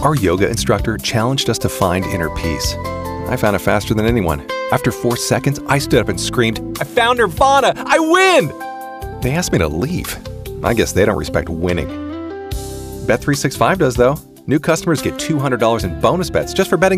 Our yoga instructor challenged us to find inner peace. I found it faster than anyone. After 4 seconds, I stood up and screamed, "I found Nirvana! I win!" They asked me to leave. I guess they don't respect winning. Bet365 does, though. New customers get $200 in bonus bets just for betting